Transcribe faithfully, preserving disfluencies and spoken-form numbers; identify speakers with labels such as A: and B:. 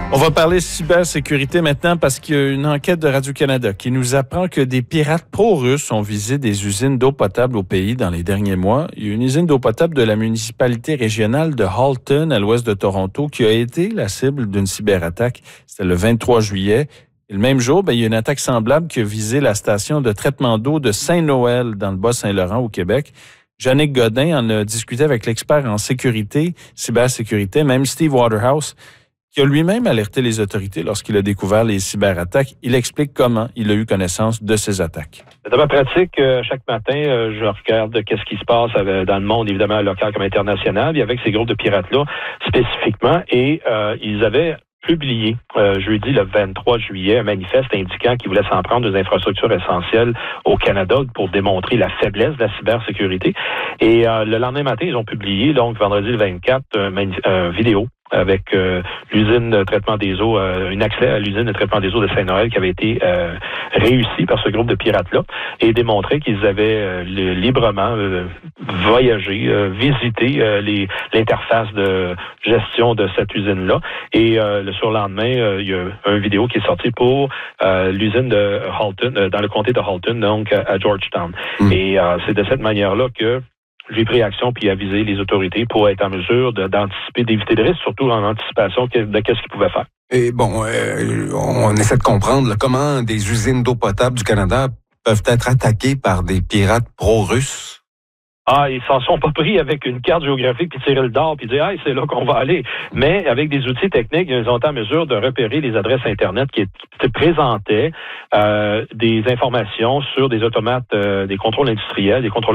A: On va parler cybersécurité maintenant parce qu'il y a une enquête de Radio-Canada qui nous apprend que des pirates pro-russes ont visé des usines d'eau potable au pays dans les derniers mois. Il y a une usine d'eau potable de la municipalité régionale de Halton, à l'ouest de Toronto, qui a été la cible d'une cyberattaque. C'était le vingt-trois juillet. Et le même jour, ben, il y a une attaque semblable qui a visé la station de traitement d'eau de Saint-Noël, dans le Bas-Saint-Laurent, au Québec. Jannick Godin en a discuté avec l'expert en sécurité, cybersécurité, même Steve Waterhouse, qui a lui-même alerté les autorités lorsqu'il a découvert les cyberattaques. Il explique comment il a eu connaissance de ces attaques.
B: Dans ma pratique, chaque matin, je regarde qu'est-ce qui se passe dans le monde, évidemment, local comme international, et avec ces groupes de pirates-là spécifiquement, et euh, ils avaient publié euh, jeudi le vingt-trois juillet un manifeste indiquant qu'ils voulaient s'en prendre des infrastructures essentielles au Canada pour démontrer la faiblesse de la cybersécurité. Et euh, le lendemain matin, ils ont publié, donc vendredi le vingt-quatre, un, manif- un vidéo avec euh, l'usine de traitement des eaux, euh, une accès à l'usine de traitement des eaux de Saint-Noël qui avait été euh, réussi par ce groupe de pirates-là et démontré qu'ils avaient euh, le, librement euh, voyagé, euh, visité euh, les, l'interface de gestion de cette usine-là. Et euh, le surlendemain, euh, il y a une vidéo qui est sortie pour euh, l'usine de Halton, euh, dans le comté de Halton, donc à Georgetown. Mmh. Et euh, c'est de cette manière-là que j'ai pris action puis avisé les autorités pour être en mesure de, d'anticiper, d'éviter des risques, surtout en anticipation de qu'est-ce qu'ils pouvaient faire.
C: Et bon, euh, on essaie de comprendre là, comment des usines d'eau potable du Canada peuvent être attaquées par des pirates pro-russes.
B: Ah, ils s'en sont pas pris avec une carte géographique puis tirer le dard puis dire « Ah, c'est là qu'on va aller ». Mais avec des outils techniques, ils ont été en mesure de repérer les adresses Internet qui, qui présentaient euh, des informations sur des automates, euh, des contrôles industriels, des contrôles